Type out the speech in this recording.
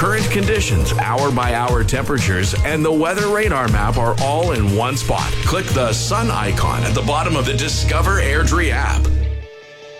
Current conditions, hour-by-hour temperatures, and the weather radar map are all in one spot. Click the sun icon at the bottom of the Discover Airdrie app.